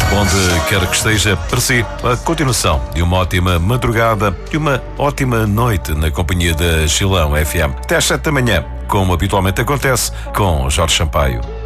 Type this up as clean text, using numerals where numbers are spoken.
Onde quer que esteja, para si, a continuação de uma ótima madrugada e uma ótima noite na companhia da Gilão FM. Até às 7 da manhã, como habitualmente acontece, com Jorge Sampaio.